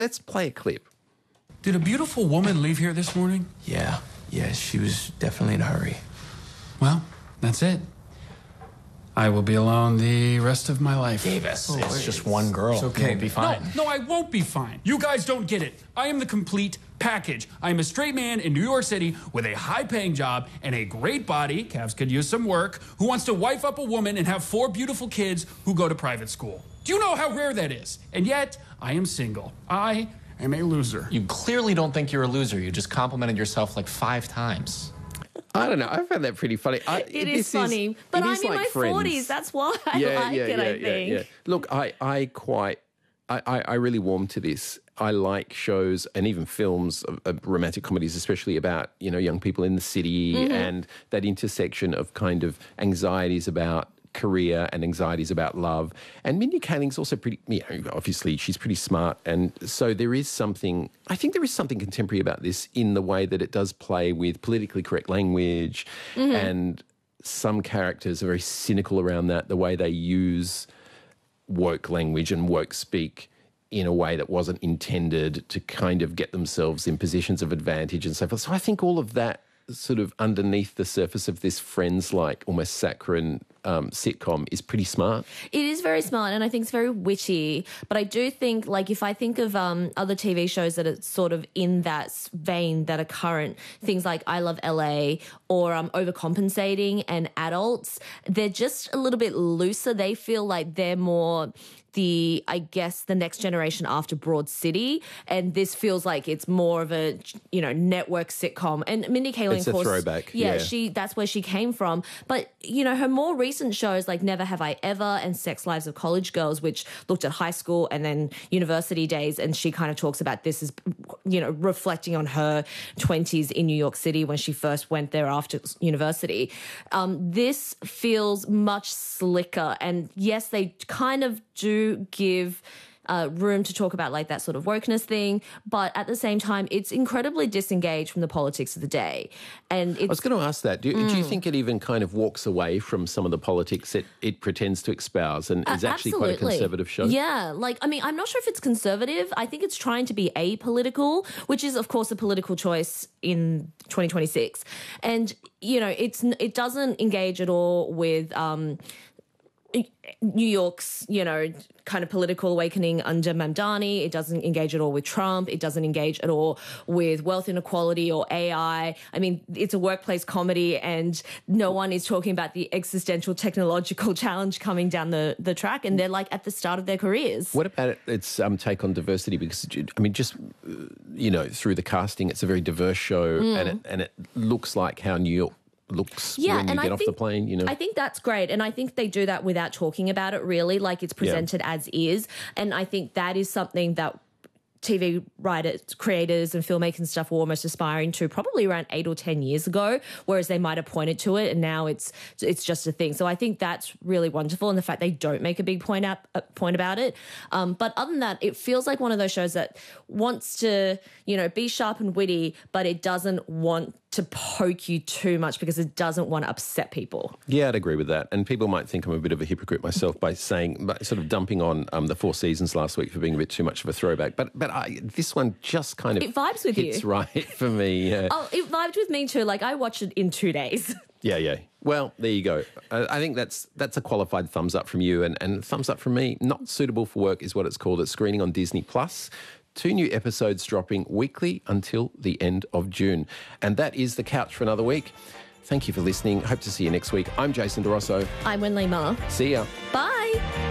let's play a clip. Did a beautiful woman leave here this morning? Yeah, she was definitely in a hurry. Well, that's it. I will be alone the rest of my life. Davis, it's just one girl. It's okay. You'll be fine. No, I won't be fine. You guys don't get it. I am the complete package. I am a straight man in New York City with a high-paying job and a great body, Cavs could use some work, who wants to wife up a woman and have 4 beautiful kids who go to private school. Do you know how rare that is? And yet, I am single. I am a loser. You clearly don't think you're a loser. You just complimented yourself like 5 times. I don't know. I found that pretty funny. It is funny. But I'm in my 40s. That's why I like it, I think. Yeah. Look, I really warm to this. I like shows and even films, romantic comedies, especially about, young people in the city and that intersection of kind of anxieties about career and anxieties about love. And Mindy Kaling's also pretty, obviously she's pretty smart. And so I think there is something contemporary about this in the way that it does play with politically correct language and some characters are very cynical around that, the way they use woke language and woke speak in a way that wasn't intended to kind of get themselves in positions of advantage and so forth. So I think all of that sort of underneath the surface of this Friends-like, almost saccharine sitcom is pretty smart. It is very smart, and I think it's very witty. But I do think, if I think of other TV shows that are sort of in that vein that are current, things like I Love LA or Overcompensating and Adults, they're just a little bit looser. They feel like they're more the next generation after Broad City, and this feels like it's more of a network sitcom. And Mindy Kaling, it's of course, a throwback. Yeah, that's where she came from. But her more recent shows like Never Have I Ever and Sex Lives of College Girls, which looked at high school and then university days, and she kind of talks about this as reflecting on her 20s in New York City when she first went there after university. This feels much slicker, and yes, they kind of do give room to talk about that sort of wokeness thing, but at the same time, it's incredibly disengaged from the politics of the day. And I was going to ask that. Do you think it even kind of walks away from some of the politics that it pretends to espouse and is actually quite a conservative show? Yeah. I'm not sure if it's conservative. I think it's trying to be apolitical, which is, of course, a political choice in 2026. And, it doesn't engage at all with New York's, kind of political awakening under Mamdani. It doesn't engage at all with Trump. It doesn't engage at all with wealth inequality or AI. I mean, it's a workplace comedy and no one is talking about the existential technological challenge coming down the track, and they're at the start of their careers. What about its take on diversity? Because, just, through the casting, it's a very diverse show and it looks like how New York looks when you get off the plane, I think that's great. And I think they do that without talking about it, really. It's presented as is. And I think that is something that TV writers, creators and filmmakers and stuff were almost aspiring to probably around 8 or 10 years ago, whereas they might have pointed to it and now it's just a thing. So I think that's really wonderful, and the fact they don't make a big point about it. But other than that, it feels like one of those shows that wants to, be sharp and witty, but it doesn't want to poke you too much because it doesn't want to upset people. Yeah, I'd agree with that. And people might think I'm a bit of a hypocrite myself by sort of dumping on the 4 seasons last week for being a bit too much of a throwback. But this one just kind of... It vibes with you. It's right for me, yeah. Oh, it vibed with me too. I watched it in 2 days. Yeah. Well, there you go. I think that's a qualified thumbs up from you and thumbs up from me. Not suitable for work is what it's called. It's screening on Disney+. 2 new episodes dropping weekly until the end of June. And that is The Couch for another week. Thank you for listening. Hope to see you next week. I'm Jason DeRosso. I'm Wen Lei Ma. See ya. Bye.